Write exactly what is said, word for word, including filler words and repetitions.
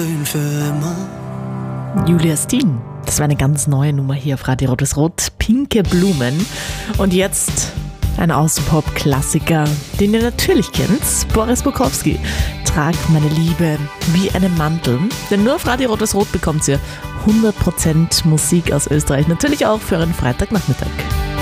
Julia Steen. Das war eine ganz neue Nummer hier auf Radio Rotes Rot. Pinke Blumen. Und jetzt ein Außenpop-Klassiker, den ihr natürlich kennt. Boris Bukowski. Trag meine Liebe wie einen Mantel. Denn nur auf Radio Rotes Rot bekommt ihr hundert Prozent Musik aus Österreich. Natürlich auch für einen Freitagnachmittag.